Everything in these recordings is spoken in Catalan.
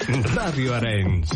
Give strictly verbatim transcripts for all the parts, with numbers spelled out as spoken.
Ràdio Arenys.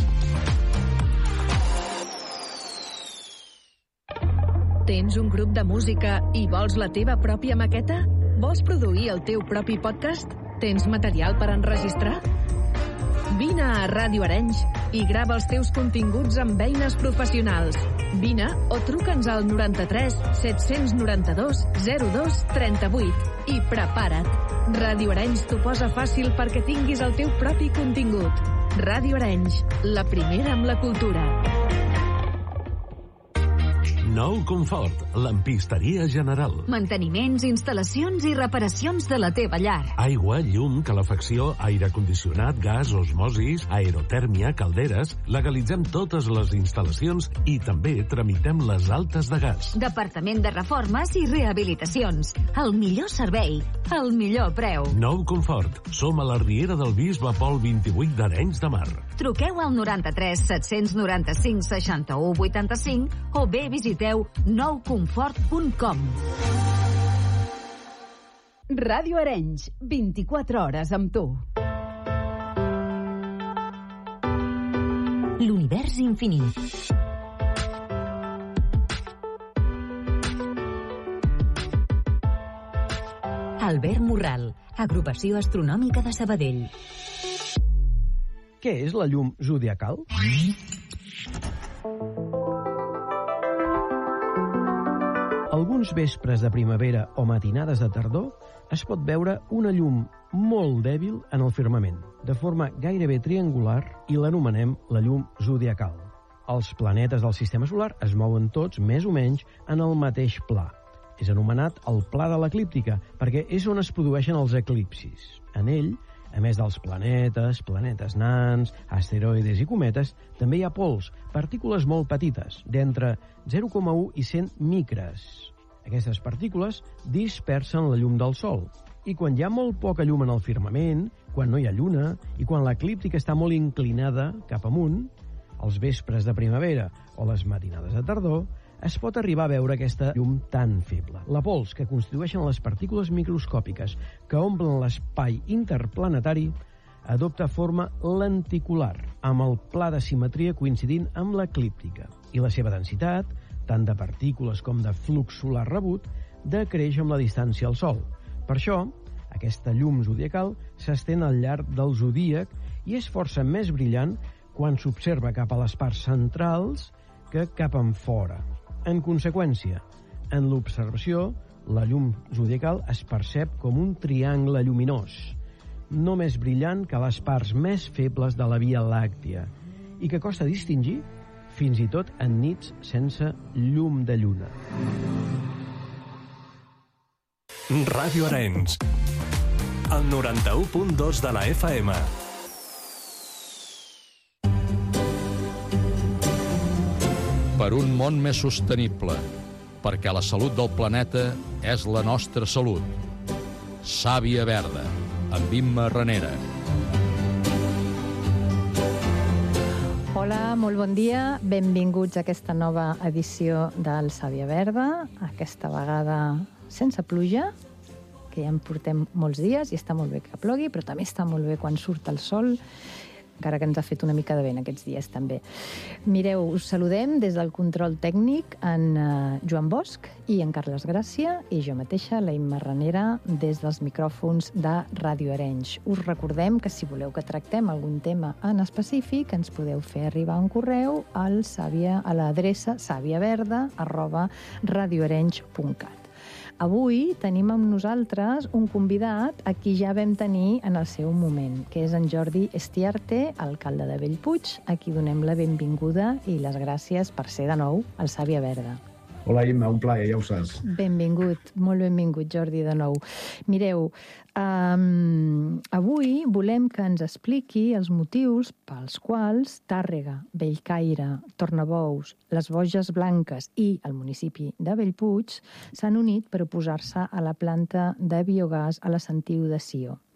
Tens un grup de música i vols la teva pròpia maqueta? Vols produir el teu propi podcast? Tens material per enregistrar? Vine a Ràdio Arenys i grava els teus continguts amb eines professionals. Vine o truca'ns al noranta-tres set-cents noranta-dos zero dos trenta-vuit i prepara't. Ràdio Arenys t'ho posa fàcil perquè tinguis el teu propi contingut. Ràdio Arenys, la primera amb la cultura. Nou Confort, lampisteria general. Manteniments, instal·lacions i reparacions de la teva llar. Aigua, llum, calefacció, aire condicionat, gas, osmosis, aerotèrmia, calderes... Legalitzem totes les instal·lacions i també tramitem les altes de gas. Departament de Reformes i Rehabilitacions. El millor servei, el millor preu. Nou Confort. Som a la Riera del Bisbe Pol vint-i-vuit d'Arenys de Mar. Truqueu al noranta-tres set-cents noranta-cinc seixanta-u vuitanta-cinc o bé visiteu nou confort punt com. Ràdio Arenys, vint-i-quatre hores amb tu. L'univers infinit. Albert Morral, Agrupació Astronòmica de Sabadell. Què és la llum zodiacal? Alguns vespres de primavera o matinades de tardor es pot veure una llum molt dèbil en el firmament, de forma gairebé triangular, i l'anomenem la llum zodiacal. Els planetes del sistema solar es mouen tots, més o menys, en el mateix pla. És anomenat el pla de l'eclíptica, perquè és on es produeixen els eclipsis. En ell, a més dels planetes, planetes nans, asteroides i cometes, també hi ha pols, partícules molt petites, d'entre zero coma u i cent micres. Aquestes partícules dispersen la llum del Sol. I quan hi ha molt poca llum en el firmament, quan no hi ha lluna, i quan l'eclíptica està molt inclinada cap amunt, els vespres de primavera o les matinades de tardor, es pot arribar a veure aquesta llum tan feble. La pols que constitueixen les partícules microscòpiques que omplen l'espai interplanetari adopta forma lenticular, amb el pla de simetria coincidint amb l'eclíptica. I la seva densitat, tant de partícules com de flux solar rebut, decreix amb la distància al Sol. Per això, aquesta llum zodiacal s'estén al llarg del zodíac i és força més brillant quan s'observa cap a les parts centrals que cap en fora. En conseqüència, en l'observació, la llum zodiacal es percep com un triangle lluminós, no més brillant que les parts més febles de la Via Làctia, i que costa distingir fins i tot en nits sense llum de lluna. Ràdio Arenys, el noranta-u punt dos de la F M. Per un món més sostenible, perquè la salut del planeta és la nostra salut. Sàvia Verda, amb Imma Ranera. Hola, molt bon dia. Benvinguts a aquesta nova edició del Sàvia Verda, aquesta vegada sense pluja, que ja en portem molts dies i està molt bé que plogui, però també està molt bé quan surt el sol, encara que ens ha fet una mica de vent aquests dies també. Mireu, us saludem des del control tècnic en uh, Joan Bosch i en Carles Gràcia i jo mateixa, la Imma Ranera, des dels micròfons de Ràdio Arenys. Us recordem que si voleu que tractem algun tema en específic ens podeu fer arribar un correu al Sàvia, a l'adreça sàviaverda arroba radioarenys punt cat. Avui tenim amb nosaltres un convidat a qui ja vam tenir en el seu moment, que és en Jordi Estiarte, alcalde de Bellpuig, a qui donem la benvinguda i les gràcies per ser de nou al Sàvia Verda. Hola, Imma, un plaer, ja ho saps. Benvingut, molt benvingut, Jordi, de nou. Mireu, um, avui volem que ens expliqui els motius pels quals Tàrrega, Bellcaire, Tornabous, les Boges Blanques i el municipi de Bellpuig s'han unit per oposar-se a la planta de biogàs a la Sentiu de Sió.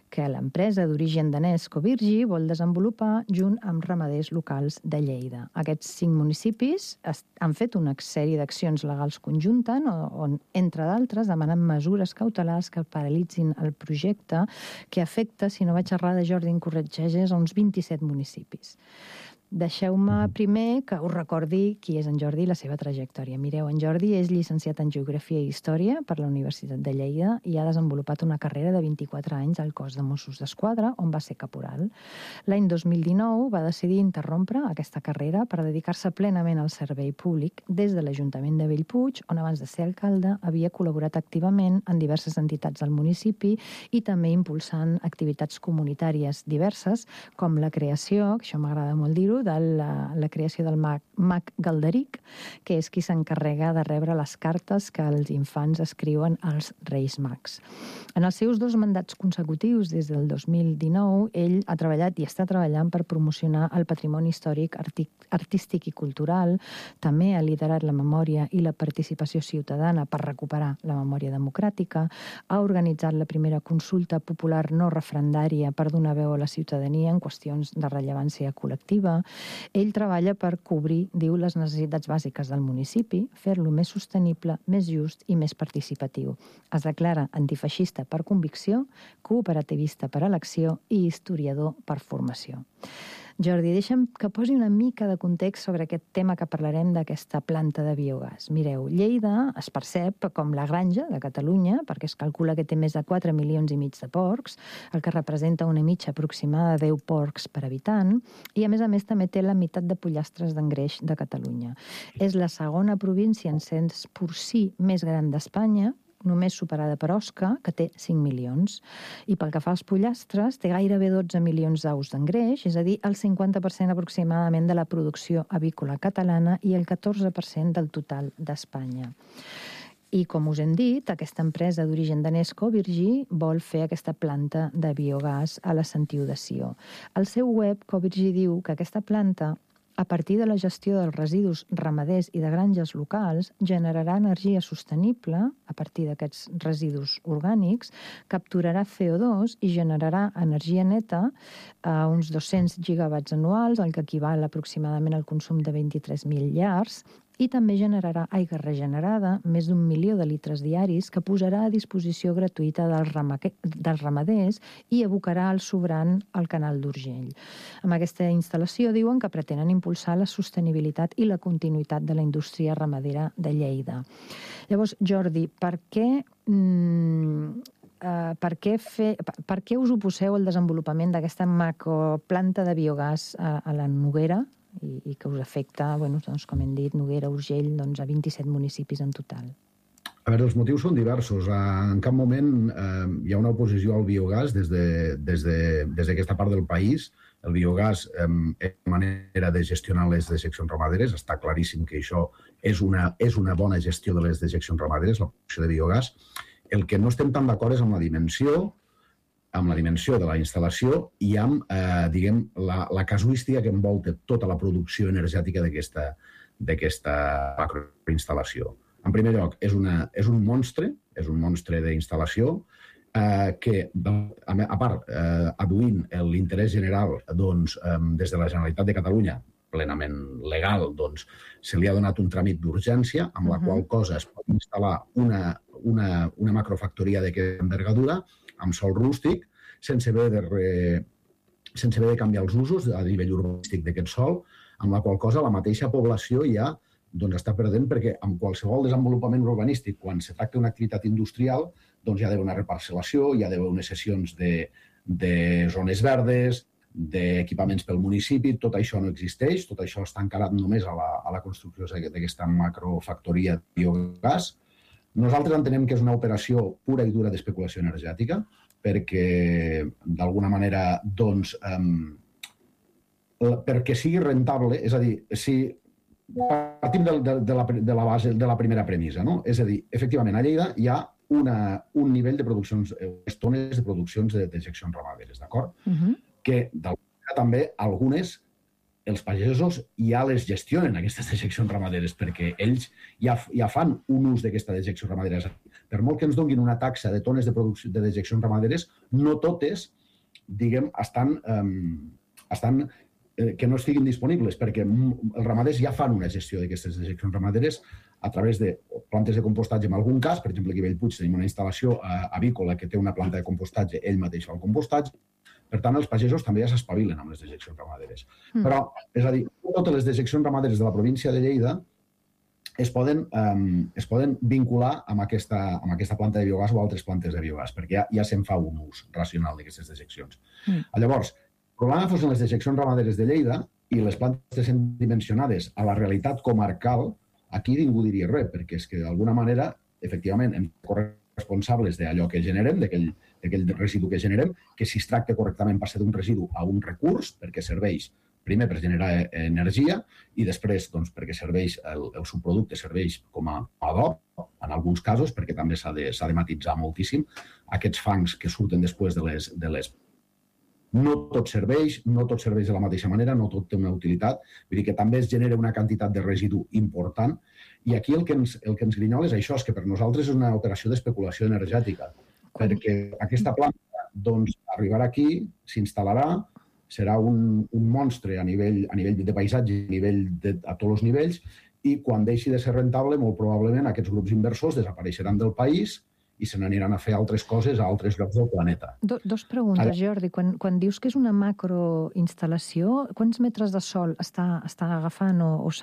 que l'empresa d'origen danès Covirgi vol desenvolupar junt amb ramaders locals de Lleida. Aquests cinc municipis han fet una sèrie d'accions legals conjuntes on, entre d'altres, demanen mesures cautelars que paralitzin el projecte que afecta, si no vaig errada, Jordi, em corregeixes, a uns vint-i-set municipis. Deixeu-me primer que us recordi qui és en Jordi i la seva trajectòria. Mireu, en Jordi és llicenciat en Geografia i Història per la Universitat de Lleida i ha desenvolupat una carrera de vint-i-quatre anys al cos de Mossos d'Esquadra, on va ser caporal. L'any dos mil dinou va decidir interrompre aquesta carrera per dedicar-se plenament al servei públic des de l'Ajuntament de Bellpuig, on abans de ser alcalde havia col·laborat activament en diverses entitats del municipi i també impulsant activitats comunitàries diverses, com la creació, que això m'agrada molt dir-ho, de la, la creació del mag, mag Galderic, que és qui s'encarrega de rebre les cartes que els infants escriuen als Reis Mags. En els seus dos mandats consecutius, des del dos mil dinou, ell ha treballat i està treballant per promocionar el patrimoni històric, artístic i cultural. També ha liderat la memòria i la participació ciutadana per recuperar la memòria democràtica. Ha organitzat la primera consulta popular no referendària per donar veu a la ciutadania en qüestions de rellevància col·lectiva. Ell treballa per cobrir, diu, les necessitats bàsiques del municipi, fer-lo més sostenible, més just i més participatiu. Es declara antifeixista per convicció, cooperativista per elecció i historiador per formació. Jordi, deixa'm que posi una mica de context sobre aquest tema que parlarem d'aquesta planta de biogàs. Mireu, Lleida es percep com la granja de Catalunya, perquè es calcula que té més de quatre milions i mig de porcs, el que representa una mitja aproximada de deu porcs per habitant, i a més a més també té la meitat de pollastres d'engreix de Catalunya. És la segona província en cens porcí més gran d'Espanya, només superada per Osca, que té cinc milions. I pel que fa als pollastres, té gairebé dotze milions d'aus d'engreix, és a dir, el cinquanta per cent aproximadament de la producció avícola catalana i el catorze per cent del total d'Espanya. I, com us hem dit, aquesta empresa d'origen danès Covirgi vol fer aquesta planta de biogàs a la Sentiu de Sió. Al seu web, Covirgi diu que aquesta planta, a partir de la gestió dels residus ramaders i de granges locals, generarà energia sostenible, a partir d'aquests residus orgànics, capturarà C O dos i generarà energia neta a uns dos-cents gigawatts anuals, el que equival aproximadament al consum de vint-i-tres mil llars, i també generarà aigua regenerada, més d'un milió de litres diaris, que posarà a disposició gratuïta dels, ramaque... dels ramaders i abocarà el sobrant al canal d'Urgell. Amb aquesta instal·lació diuen que pretenen impulsar la sostenibilitat i la continuïtat de la indústria ramadera de Lleida. Llavors, Jordi, per què... Mm, uh, per, què fer, per, per què us oposeu al desenvolupament d'aquesta macroplanta de biogàs a, a la Noguera, i, i que us afecta, bueno, doncs, com hem dit, Noguera, Urgell, doncs, a vint-i-set municipis en total? A veure, els motius són diversos. En cap moment eh, hi ha una oposició al biogàs des de, des de, des d'aquesta part del país. El biogàs eh, és una manera de gestionar les dejeccions ramaderes. Està claríssim que això és una, és una bona gestió de les dejeccions ramaderes, la producció de biogàs. El que no estem tan d'acord és amb la dimensió, amb la dimensió de la instal·lació i amb, eh, diguem, la, la casuística que envolta tota la producció energètica d'aquesta d'aquesta macroinstal·lació. En primer lloc, és, una, és un monstre, és un monstre d'instal·lació eh, que, a part, eh, adduint l'interès general doncs, eh, des de la Generalitat de Catalunya, plenament legal, doncs, se li ha donat un tràmit d'urgència, amb la uh-huh. qual cosa es pot instal·lar una, una, una macrofactoria d'aquesta envergadura, amb sòl rústic, sense haver de, re... sense haver de canviar els usos a nivell urbanístic d'aquest sòl, amb la qual cosa la mateixa població ja doncs, està perdent perquè amb qualsevol desenvolupament urbanístic, quan se tracta d'una activitat industrial, doncs hi ha d'haver una reparcel·lació, hi ha d'haver unes cessions de, de zones verdes, d'equipaments pel municipi, tot això no existeix, tot això està encarat només a la, a la construcció d'aquesta macrofactoria de biogàs. Nosaltres entenem que és una operació pura i dura d'especulació energètica perquè, d'alguna manera, doncs, eh, perquè sigui rentable, és a dir, si partim de, de, de, la, de, la base, de la primera premissa, no? És a dir, efectivament, a Lleida hi ha una, un nivell de produccions, unes tones de produccions de dejeccions ramaderes, d'acord? Uh-huh. Que, d'alguna manera, també algunes els pagesos ja les gestionen, aquestes dejeccions ramaderes, perquè ells ja, ja fan un ús d'aquesta dejecció ramadera. Per molt que ens donguin una taxa de tones de, producció, de dejeccions ramaderes, no totes diguem, estan, eh, estan eh, que no estiguin disponibles, perquè els ramaders ja fan una gestió d'aquestes dejeccions ramaderes a través de plantes de compostatge en algun cas. Per exemple, aquí a Bellpuig tenim una instal·lació avícola que té una planta de compostatge, ell mateix fa el compostatge. Per tant, els pagesos també ja s'espavilen amb les dejeccions ramaderes. Mm. Però, és a dir, totes les dejeccions ramaderes de la província de Lleida es poden, um, es poden vincular amb aquesta, amb aquesta planta de biogàs o altres plantes de biogàs, perquè ja, ja se'n fa un ús racional d'aquestes dejeccions. Mm. Llavors, el problema fossin les dejeccions ramaderes de Lleida i les plantes dimensionades a la realitat comarcal, aquí ningú diria res, perquè és que d'alguna manera, efectivament, hem de córrer responsables d'allò que generem, d'aquell residu que generem, que si es tracta correctament passa d'un residu a un recurs, perquè serveix primer per generar energia i després doncs, perquè serveix el, el subproducte serveix com a adob, en alguns casos, perquè també s'ha de, s'ha de matitzar moltíssim aquests fangs que surten després de les, de les... No tot serveix, no tot serveix de la mateixa manera, no tot té una utilitat, vull dir que també es genera una quantitat de residu important. I aquí el que ens, el que ens grinyola és això, és que per nosaltres és una operació d'especulació energètica, perquè aquesta planta doncs, arribarà aquí, s'instal·larà, serà un, un monstre a nivell, a nivell de paisatge, a, nivell de, a tots els nivells, i quan deixi de ser rentable, molt probablement aquests grups inversors desapareixeran del país i se n'aniran a fer altres coses a altres llocs del planeta. Do, dos preguntes, Ara... Jordi. Quan, quan dius que és una macroinstal·lació, quants metres de sol està, està agafant o, o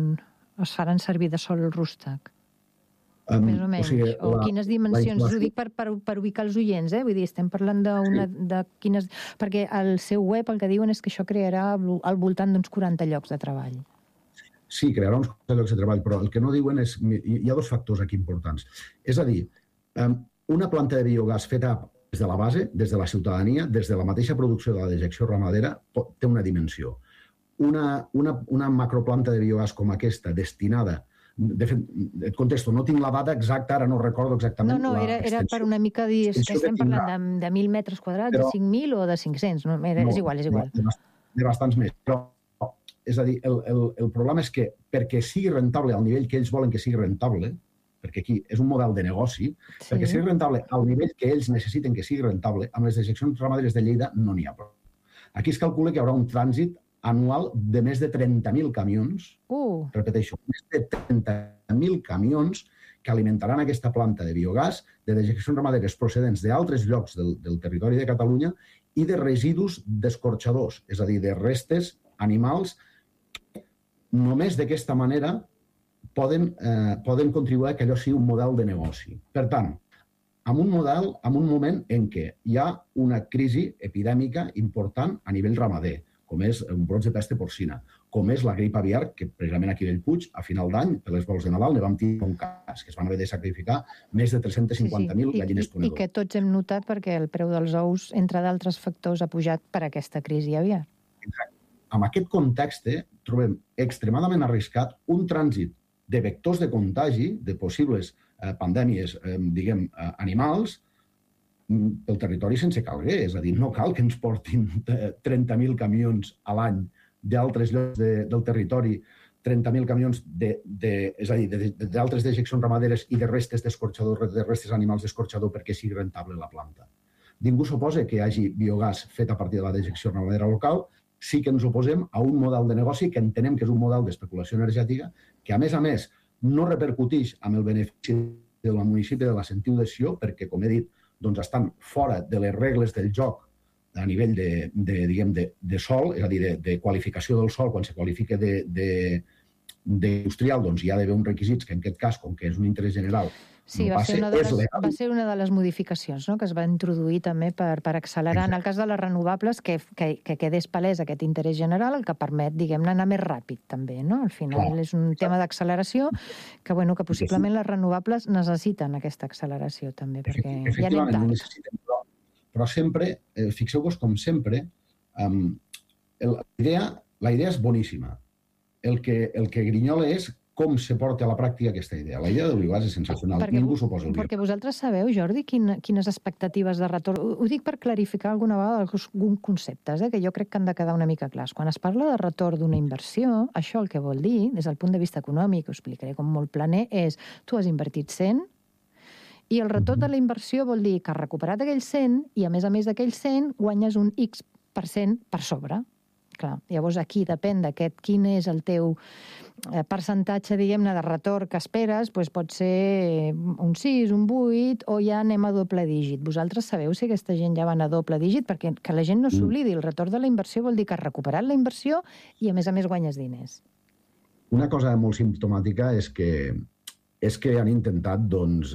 es faran servir de sol rústec? Um, Més o menys. O, sigui, o la, quines dimensions? Ho dic per, per, per ubicar els oients, eh? Vull dir, estem parlant d'una... Sí. De quines... Perquè al seu web el que diuen és que això crearà al voltant d'uns quaranta llocs de treball. Sí, crearà uns quaranta llocs de treball, però el que no diuen és... Hi ha dos factors aquí importants. És a dir, una planta de biogàs feta des de la base, des de la ciutadania, des de la mateixa producció de la dejecció ramadera, té una dimensió. Una, una, una macroplanta de biogàs com aquesta, destinada... De fet, et contesto, no tinc la data exacta, ara no recordo exactament... No, no, era, era per una mica dir que estem parlant de, de mil metres quadrats, però, de cinc mil o de cinc-cents, no? Era, no, és igual, és igual. De, de bastants més, però és a dir, el, el, el problema és que perquè sigui rentable al nivell que ells volen que sigui rentable, perquè aquí és un model de negoci, sí. Perquè sigui rentable al nivell que ells necessiten que sigui rentable, amb les dejeccions ramaderes de Lleida no n'hi ha prou. Aquí es calcula que hi haurà un trànsit anual de més de trenta mil camions, uh. repeteixo, més de trenta mil camions que alimentaran aquesta planta de biogàs, de dejeccions ramaderes procedents d'altres llocs del, del territori de Catalunya i de residus d'escorxadors, és a dir, de restes animals que només d'aquesta manera poden, eh, poden contribuir a que allò sigui un model de negoci. Per tant, amb un model, en un moment en què hi ha una crisi epidèmica important a nivell ramader, com és un brots de pesta porcina, com és la grip aviar, que precisament aquí a Bellpuig, a final d'any, per les vols de Nadal, ne vam tenir un cas, que es van haver de sacrificar més de tres-cents cinquanta mil sí, sí. gallines ponedores. I que tots hem notat perquè el preu dels ous, entre d'altres factors, ha pujat per aquesta crisi aviar. Exacte. En aquest context trobem extremadament arriscat un trànsit de vectors de contagi, de possibles eh, pandèmies, eh, diguem, eh, animals, pel territori sense calguer. És a dir, no cal que ens portin trenta mil camions a l'any d'altres llocs de, del territori, trenta mil camions de, de, és a dir, d'altres dejeccions ramaderes i de restes d'escorxador, de restes animals d'escorxador perquè sigui rentable la planta. Ningú s'oposa que hi hagi biogàs fet a partir de la dejecció ramadera local, sí que ens oposem a un model de negoci que entenem que és un model d'especulació energètica que, a més a més, no repercuteix amb el benefici del municipi de la Sentiu de Sió, perquè, com he dit, doncs estan fora de les regles del joc a nivell de, de, diguem, de, de sol, és a dir, de, de qualificació del sol, quan se qualifica d'industrial, doncs hi ha d'haver uns requisits que en aquest cas, com que és un interès general, sí, no va, passa, ser una de les, legal. va ser una de les modificacions, no?, que es va introduir també per, per accelerar. Exacte. En el cas de les renovables, que, que, que quedés palès aquest interès general, el que permet, diguem-ne, anar més ràpid també, no? Al final Clar. És un Exacte. Tema d'acceleració que, bueno, que possiblement les renovables necessiten aquesta acceleració també, perquè ja anem tard. Necessiten, però, però sempre, eh, fixeu-vos com sempre, um, el, la, idea, la idea és boníssima. El que, el que grinyola és com se porta a la pràctica aquesta idea. La idea del biogàs és sensacional. Perquè, Ningú s'oposa al biogàs. Perquè vosaltres sabeu, Jordi, quin, quines expectatives de retorn... Ho, ho dic per clarificar alguna vegada alguns conceptes, eh, que jo crec que han de quedar una mica clars. Quan es parla de retorn d'una inversió, això el que vol dir, des del punt de vista econòmic, ho explicaré com molt planer, és tu has invertit cent I el retorn de la inversió vol dir que has recuperat aquell cent i, a més a més d'aquell cent, guanyes un X per cent per sobre. Clar, llavors aquí depèn d'aquest quin és el teu percentatge, diguem-ne, de retorn que esperes, doncs pot ser un sis, un vuit, o ja anem a doble dígit. Vosaltres sabeu si aquesta gent ja van a doble dígit? Perquè que la gent no s'oblidi, el retorn de la inversió vol dir que has recuperat la inversió i, a més a més, guanyes diners. Una cosa molt simptomàtica és que, és que han intentat, doncs...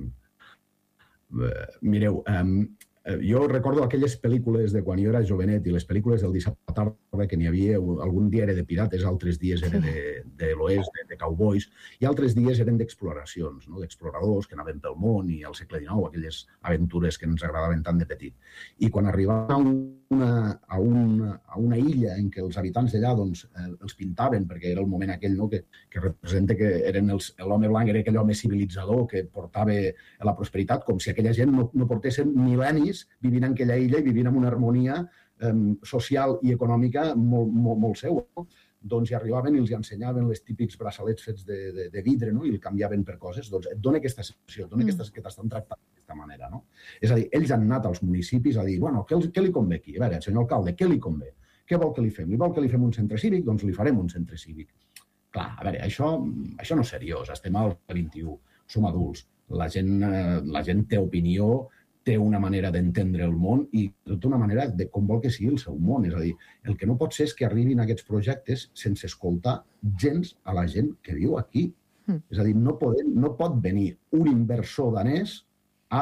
Eh, mireu, eh, jo recordo aquelles pel·lícules de quan jo era jovenet i les pel·lícules del dissabte a tarda que n'hi havia, algun dia era de pirates, altres dies era de, de l'oest, de, de cowboys, i altres dies eren d'exploracions, no? D'exploradors que anaven pel món i al segle dinou, aquelles aventures que ens agradaven tant de petit. I quan arribaven a una, a una, a una illa en què els habitants d'allà doncs, els pintaven, perquè era el moment aquell no? que, que representa que eren els, l'home blanc era aquell home civilitzador que portava la prosperitat, com si aquella gent no, no portessin mil·lennis vivint en aquella illa i vivint en una harmonia eh, social i econòmica molt, molt, molt seu. No? Doncs hi arribaven i els ensenyaven els típics braçalets fets de, de, de vidre, no? I el canviaven per coses. Doncs et dona aquesta sensació, et dona mm. aquesta, que t'estan tractant d'aquesta manera. No? És a dir, ells han anat als municipis a dir, bueno, què, què li convé aquí? A veure, senyor alcalde, què li convé? Què vol que li fem? Li vol que li fem un centre cívic? Doncs li farem un centre cívic. Clar, a veure, això, això no és seriós, estem al vint-i-u, som adults, la gent, la gent té opinió, té una manera d'entendre el món i tota una manera de com vol que sigui el seu món. És a dir, el que no pot ser és que arribin aquests projectes sense escoltar gens a la gent que viu aquí. Mm. És a dir, no, podem, no pot venir un inversor danès a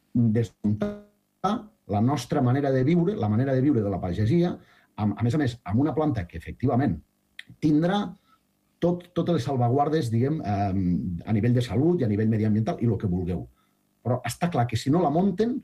desmuntar la nostra manera de viure, la manera de viure de la pagesia, amb, a més a més, amb una planta que efectivament tindrà tot, totes les salvaguardes, diguem, a nivell de salut i a nivell mediambiental i el que vulgueu. Però està clar que si no la munten,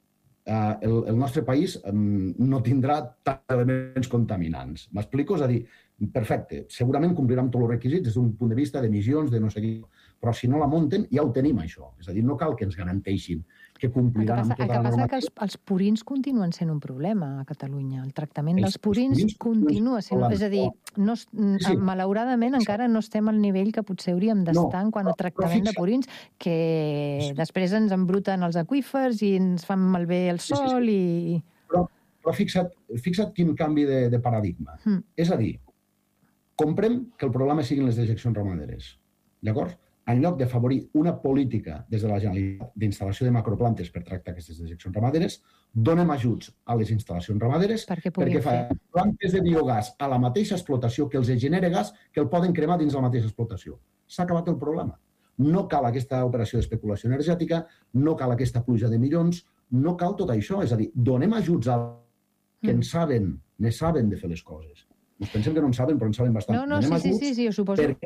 eh, el, el nostre país eh, no tindrà tants elements contaminants. M'explico? És a dir, perfecte, segurament compliran tots els requisits des d'un punt de vista d'emissions, de no sé què, però si no la munten ja ho tenim, això. És a dir, no cal que ens garanteixin que compliran amb tota la normativa. El que passa és que els, els purins continuen sent un problema a Catalunya. El tractament els, dels purins, purins continua sent... És a dir, no, sí. malauradament sí. encara no estem al nivell que potser hauríem d'estar no, en quant a tractament de purins, que sí. després ens embruten els aqüífers i ens fan malbé el sol sí, sí, sí. i... Però, però fixa't, fixa't quin canvi de, de paradigma. Mm. És a dir, comprem que el problema siguin les dejeccions ramaderes. D'acord? En lloc d'afavorir una política des de la Generalitat d'instal·lació de macroplantes per tractar aquestes dejeccions ramaderes, donem ajuts a les instal·lacions ramaderes perquè, perquè fan plantes de biogàs a la mateixa explotació que els genera gas que el poden cremar dins la mateixa explotació. S'ha acabat el problema. No cal aquesta operació d'especulació energètica, no cal aquesta pluja de milions, no cal tot això. És a dir, donem ajuts a que en saben, ne saben de fer les coses. Ens pensem que no en saben, però en saben bastant. No, no, sí, sí, sí, sí, ho suposo. Perquè,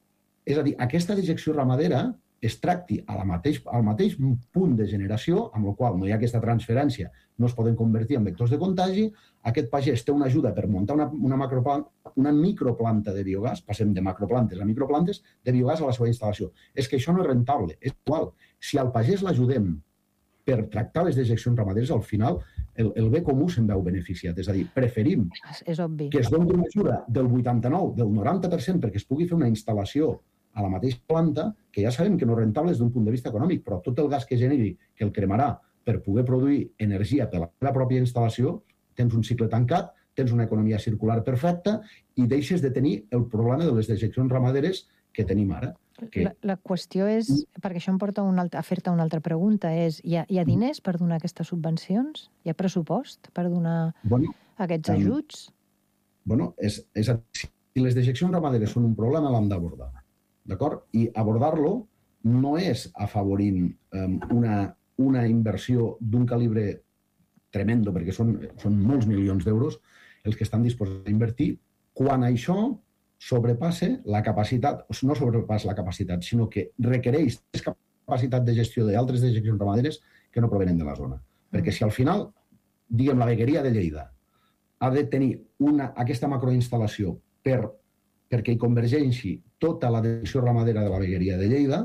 és a dir, aquesta dejecció ramadera es tracti a la mateix, al mateix punt de generació, amb el qual no hi ha aquesta transferència, no es poden convertir en vectors de contagi, aquest pagès té una ajuda per muntar una, una, macroplanta, una microplanta de biogàs, passem de macroplantes a microplantes, de biogàs a la seva instal·lació. És que això no és rentable, és igual. Si al pagès l'ajudem per tractar les dejeccions ramaderes, al final el, el bé comú se'n veu beneficiat. És a dir, preferim és obvi. que es doni una ajuda del vuitanta-nou, del noranta per cent perquè es pugui fer una instal·lació a la mateixa planta, que ja sabem que no és rentable des d'un punt de vista econòmic, però tot el gas que generi, que el cremarà per poder produir energia per la pròpia instal·lació, tens un cicle tancat, tens una economia circular perfecta i deixes de tenir el problema de les dejeccions ramaderes que tenim ara. Que... La, la qüestió és, perquè això em porta un altre, a fer-te una altra pregunta, és hi ha, hi ha diners per donar aquestes subvencions? Hi ha pressupost per donar bueno, aquests ajuts? Um, bueno, és, és, si les dejeccions ramaderes són un problema, l'hem d'abordar. D'acord? I abordar-lo no és afavorint um, una, una inversió d'un calibre tremendo, perquè són, són molts milions d'euros els que estan disposats a invertir, quan això sobrepasse la capacitat, no sobrepassa la capacitat, sinó que requereix capacitat de gestió d'altres dejeccions ramaderes que no provenen de la zona. Perquè si al final, diguem, la vegueria de Lleida ha de tenir una, aquesta macroinstal·lació per perquè hi convergeixi tota la dejecció ramadera de la vegueria de Lleida,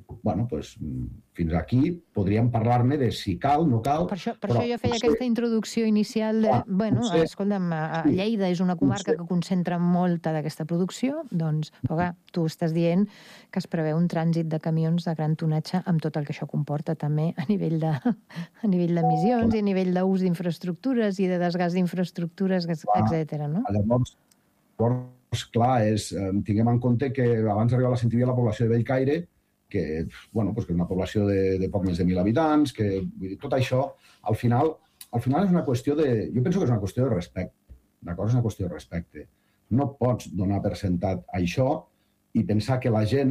bueno, doncs, fins aquí podríem parlar-ne de si cal, no cal... Per això, per però, això jo feia no sé, aquesta introducció inicial de... Ah, bueno, no sé, escolta'm, sí, Lleida és una comarca no sé. que concentra molta d'aquesta producció, doncs, però clar, tu estàs dient que es preveu un trànsit de camions de gran tonatge amb tot el que això comporta també a nivell de a nivell d'emissions i a nivell d'ús d'infraestructures i de desgast d'infraestructures, etcètera, no? Llavors, llavors, clar, és, tinguem en compte que abans d'arribar a la Centivia la població de Bellcaire, que, bueno, pues que és una població de, de poc més de mil habitants, que vull dir, tot això, al final, al final és una qüestió de... Jo penso que és una qüestió de respecte, d'acord? És una qüestió de respecte. No pots donar per sentat això i pensar que la gent,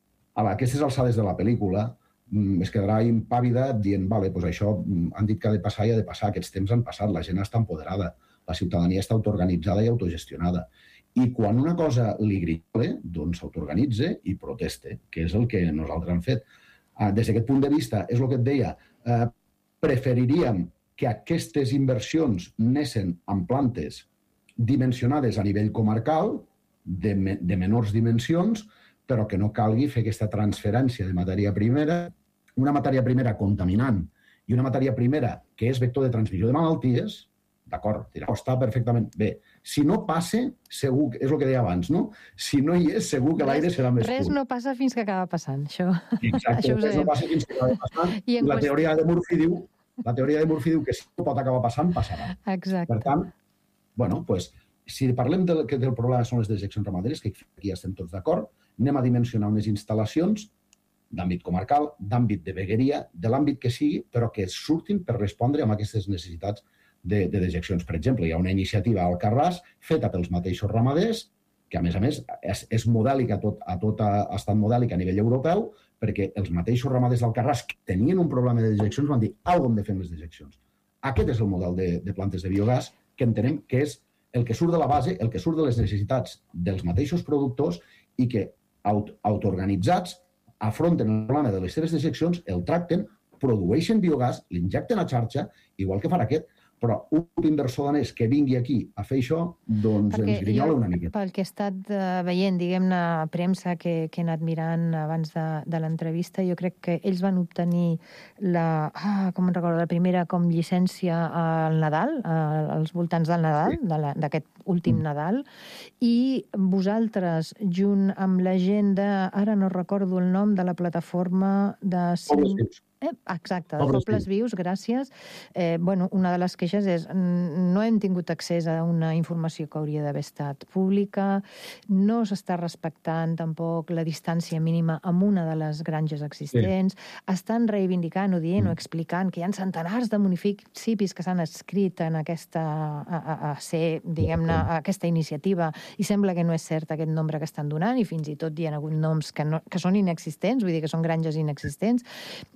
a aquestes alçades de la pel·lícula, es quedarà impàvida dient, vale, doncs això han dit que ha de passar i ha de passar, aquests temps han passat, la gent està empoderada, la ciutadania està autoorganitzada i autogestionada. I quan una cosa li grita, doncs s'autoorganitza i proteste, que és el que nosaltres hem fet. Des d'aquest punt de vista, és el que et deia, eh, preferiríem que aquestes inversions anessin en plantes dimensionades a nivell comarcal, de, me, de menors dimensions, però que no calgui fer aquesta transferència de matèria primera, una matèria primera contaminant i una matèria primera que és vector de transmissió de malalties, d'acord, està perfectament bé. Si no passa, segur, és el que deia abans, no? Si no hi és, segur que l'aire serà més pur. Res no passa fins que acaba passant, això. Exacte, això res no passa fins que acaba passant. I la teoria de Murphy diu, la teoria de Murphy diu que si no pot acabar passant, passarà. Exacte. Per tant, bueno, doncs, si parlem del, que del problema són les dejeccions ramaderes, que aquí ja estem tots d'acord, anem a dimensionar unes instal·lacions d'àmbit comarcal, d'àmbit de vegueria, de l'àmbit que sigui, però que surtin per respondre amb aquestes necessitats de, de dejeccions. Per exemple, hi ha una iniciativa al Carràs feta pels mateixos ramaders, que a més a més és, és modèlica, tot, a tot ha estat modèlica a nivell europeu, perquè els mateixos ramaders del Carràs que tenien un problema de dejeccions van dir alguna hem de fer amb les dejeccions. Aquest és el model de, de plantes de biogàs que entenem que és el que surt de la base, el que surt de les necessitats dels mateixos productors i que aut, autoorganitzats afronten el problema de les seves dejeccions, el tracten, produeixen biogàs, l'injecten a xarxa, igual que farà aquest, però un inversor danès que vingui aquí a fer això, doncs Perquè ens grinyola una miqueta. Pel que he estat veient, diguem-ne, a premsa que, que he anat mirant abans de, de l'entrevista, jo crec que ells van obtenir la, ah, com em recordo, la primera com llicència al Nadal, als voltants del Nadal, sí. d'aquest últim mm. Nadal, i vosaltres, junt amb la gent de, ara no recordo el nom, de la plataforma de... Pobles Eh, exacte, de Pobles Vius, gràcies. Eh, bueno, una de les queixes és no hem tingut accés a una informació que hauria d'haver estat pública, no s'està respectant tampoc la distància mínima amb una de les granges existents, sí. Estan reivindicant o dient mm. o explicant que hi ha centenars de municipis que s'han escrit en aquesta, a, a, a ser, diguem-ne, a aquesta iniciativa i sembla que no és cert aquest nombre que estan donant i fins i tot hi ha hagut noms que, no, que són inexistents, vull dir que són granges inexistents.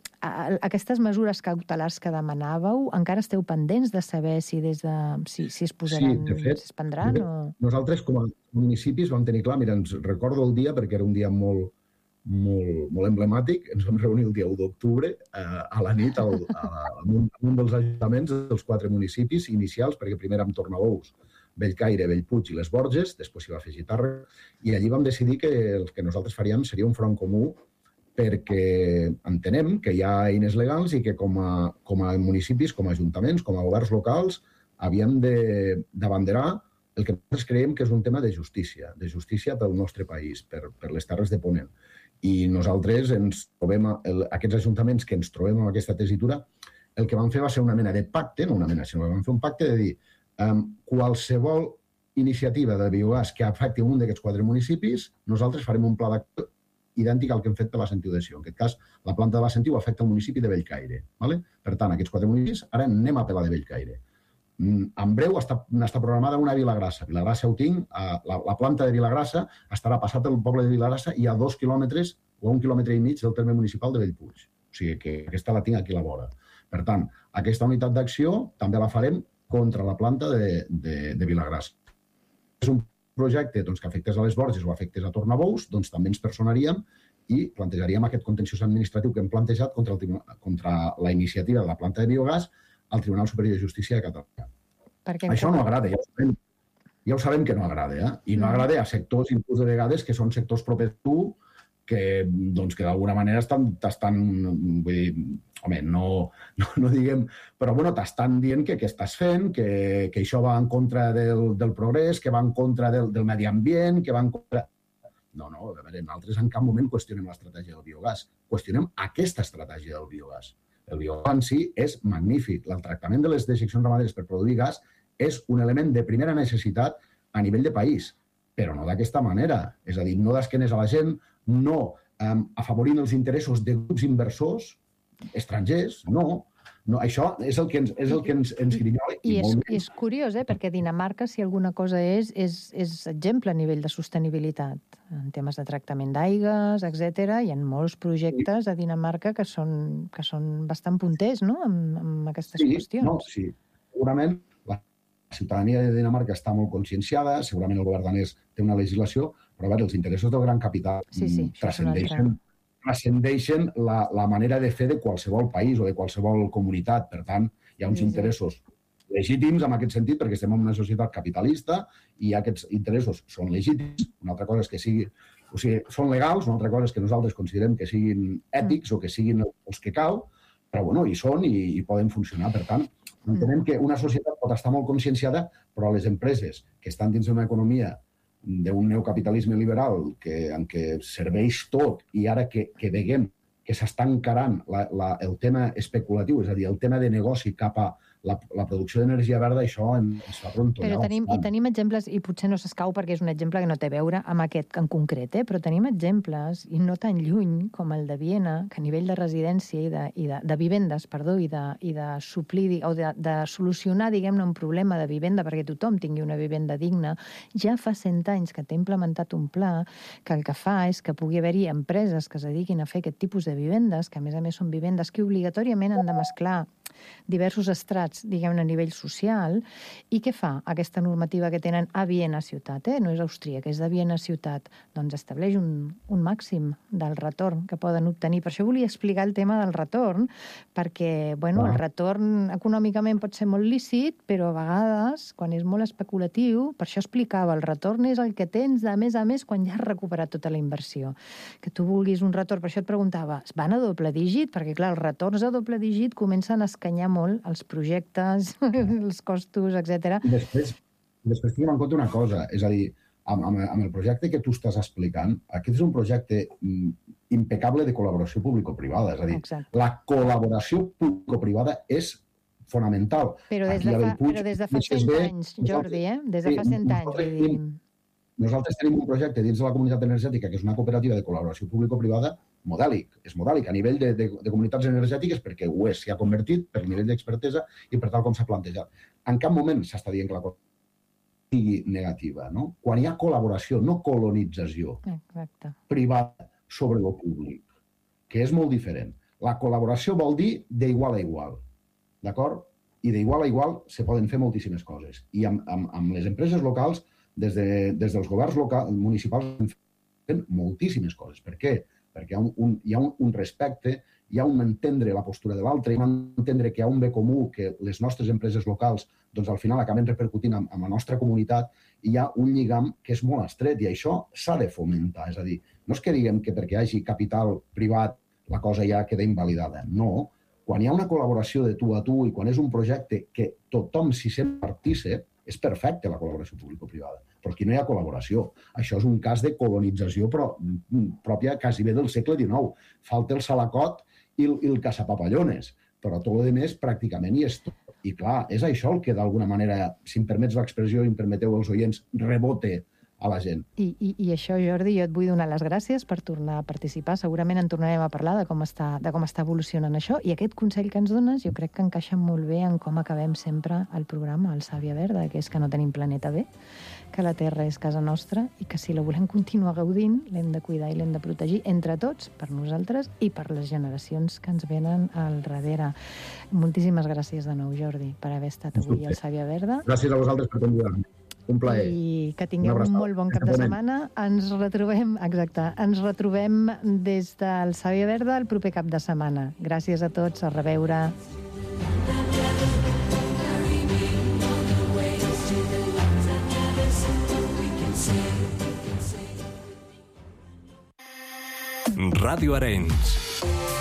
Aquestes mesures cautelars que demanàveu, encara esteu pendents de saber si des de si, si es posaran, sí, de fet, si es prendran? De fet, o... Nosaltres, com a municipis, vam tenir clar, mira, ens recordo el dia, perquè era un dia molt, molt, molt emblemàtic, ens vam reunir el dia u d'octubre, eh, a la nit, al, a, en, un, en un dels ajuntaments dels quatre municipis inicials, perquè primer érem Tornabous, Bellcaire, Bellpuig i les Borges, després s'hi va afegir Tàrrega, i allí vam decidir que el que nosaltres faríem seria un front comú perquè entenem que hi ha eines legals i que com a, com a municipis, com a ajuntaments, com a governs locals, havíem d'abanderar el que nosaltres creiem que és un tema de justícia, de justícia pel nostre país, per, per les Terres de Ponent. I nosaltres ens trobem, el, aquests ajuntaments que ens trobem amb aquesta tessitura, el que vam fer va ser una mena de pacte, no una mena, sinó que vam fer un pacte de dir um, qualsevol iniciativa de biogàs que afecti un d'aquests quatre municipis, nosaltres farem un pla d'acció idèntic al que hem fet per la Sentiu de Sió. En aquest cas, la planta de la Sentiu afecta el municipi de Bellcaire. Vale? Per tant, aquests quatre municipis, ara anem a per la de Bellcaire. En breu està, està programada una a Vilagrassa. Vilagrassa ho tinc, la, la planta de Vilagrassa estarà passat pel poble de Vilagrassa i a dos quilòmetres o a un quilòmetre i mig del terme municipal de Bellpuig. O sigui que aquesta la tinc aquí a la vora. Per tant, aquesta unitat d'acció també la farem contra la planta de, de, de Vilagrassa. És un projecte doncs, que afectés a les Borges o afectés a Tornabous, doncs també ens personaríem i plantejaríem aquest contenciós administratiu que hem plantejat contra, el, contra la iniciativa de la planta de biogàs al Tribunal Superior de Justícia de Catalunya. Perquè Això no agrada, ja ho sabem, ja ho sabem que no agrada, eh? I no agrada a sectors, inclús de vegades, que són sectors propers a tu, que, doncs, que d'alguna manera t'estan, vull dir, home, no, no, no diguem, però bueno, t'estan dient que què estàs fent, que, que això va en contra del, del progrés, que va en contra del, del medi ambient, que va en contra... No, no, a veure, nosaltres en cap moment qüestionem l'estratègia del biogàs, qüestionem aquesta estratègia del biogàs. El biogàs en si és magnífic. El tractament de les dejeccions ramaderes per produir gas és un element de primera necessitat a nivell de país, però no d'aquesta manera. És a dir, no d'esquenes a la gent, no um, afavorint els interessos de grups inversors estrangers, no. No, això és el que ens, és el que ens, ens grinyola. I, I és, és curiós, eh? Perquè Dinamarca, si alguna cosa és, és, és exemple a nivell de sostenibilitat, en temes de tractament d'aigues, etcètera. Hi ha molts projectes a Dinamarca que són, que són bastant punters, no?, amb, amb aquestes sí, qüestions. No, sí, segurament la ciutadania de Dinamarca està molt conscienciada, segurament el govern danès té una legislació, però a veure, els interessos del gran capital sí, sí, transcendeixen transcendeixen la, la manera de fer de qualsevol país o de qualsevol comunitat. Per tant, hi ha uns sí, sí. interessos legítims en aquest sentit, perquè estem en una societat capitalista i aquests interessos són legítims. Una altra cosa és que sigui, o sigui, són legals, una altra cosa és que nosaltres considerem que siguin ètics mm. o que siguin els que cal, però bueno, hi són i, i poden funcionar. Per tant, entenem mm. que una societat pot estar molt conscienciada, però les empreses que estan dins d'una economia d'un neocapitalisme liberal que, en què serveix tot i ara que, que veiem que s'està encarant la, la, el tema especulatiu, és a dir, el tema de negoci cap a la, la producció d'energia verda, això ens fa trontollar. Però tenim, i tenim exemples, i potser no s'escau perquè és un exemple que no té a veure amb aquest en concret, eh? Però tenim exemples, i no tan lluny com el de Viena, que a nivell de residència i de, i de, de vivendes, perdó, i de, i de suplir, o de, de solucionar, diguem-ne, un problema de vivenda perquè tothom tingui una vivenda digna, ja fa cent anys que té implementat un pla que el que fa és que pugui haver-hi empreses que es dediquin a fer aquest tipus de vivendes, que a més a més són vivendes que obligatòriament han de mesclar diversos estrats, diguem-ne, a nivell social. I què fa aquesta normativa que tenen a Viena ciutat? Eh? No és austríaca, és de Viena ciutat. Doncs estableix un, un màxim del retorn que poden obtenir. Per això volia explicar el tema del retorn, perquè, bueno, el retorn econòmicament pot ser molt lícit, però a vegades, quan és molt especulatiu, per això explicava, el retorn és el que tens, de més a més, quan ja has recuperat tota la inversió. Que tu vulguis un retorn, per això et preguntava, van a doble dígit? Perquè, clar, els retorns a doble dígit comencen a escanyar molt els projectes, els costos, etcètera. I després, després tinguem en compte una cosa, és a dir, amb, amb, amb el projecte que tu estàs explicant, aquest és un projecte impecable de col·laboració público-privada, és a dir, exacte. La col·laboració público-privada és fonamental. Però des de fa, però des de fa cent anys, Jordi, eh? Des de fa cent anys. Nosaltres tenim un projecte dins de la comunitat energètica que és una cooperativa de col·laboració público-privada modèlic, és modèlic a nivell de, de, de comunitats energètiques perquè ho és, s'hi ha convertit per nivell d'expertesa i per tal com s'ha plantejat. En cap moment s'està dient que la cosa sigui negativa, no? Quan hi ha col·laboració, no colonització Exacte. Privada sobre el públic, que és molt diferent. La col·laboració vol dir d'igual a igual, d'acord? I d'igual a igual se poden fer moltíssimes coses. I amb, amb, amb les empreses locals, des, de, des dels governs locals, municipals, fent moltíssimes coses. Per què? Perquè hi ha un, un, hi ha un, un respecte, hi ha un entendre la postura de l'altre, hi ha un entendre que hi ha un bé comú, que les nostres empreses locals doncs, al final acaben repercutint en, en la nostra comunitat, i hi ha un lligam que és molt estret, i això s'ha de fomentar. És a dir, no és que diguem que perquè hi hagi capital privat la cosa ja queda invalidada. No. Quan hi ha una col·laboració de tu a tu i quan és un projecte que tothom s'hi sent partícip, és perfecte la col·laboració público-privada. Però aquí no hi ha col·laboració. Això és un cas de colonització però, pròpia quasi bé del segle dinou. Falta el salacot i el, i el caçapapallones, però tot el més pràcticament hi és tot. I clar, és això el que d'alguna manera, si em permets l'expressió i em permeteu els oients, rebote a la gent. I, i, I això, Jordi, jo et vull donar les gràcies per tornar a participar. Segurament en tornarem a parlar de com està, de com està evolucionant això. I aquest consell que ens dones jo crec que encaixa molt bé en com acabem sempre el programa, el Sàvia Verda, que és que no tenim planeta B, que la Terra és casa nostra i que si la volem continuar gaudint l'hem de cuidar i l'hem de protegir entre tots, per nosaltres i per les generacions que ens venen al darrere. Moltíssimes gràcies de nou, Jordi, per haver estat avui al Sàvia Verda. Gràcies a vosaltres per convidar-me. Un plaer. I que tingueu un molt bon cap de setmana. Ens retrobem, exacte, ens retrobem des del Sàvia Verda el proper cap de setmana. Gràcies a tots, a reveure. Ràdio Arenys.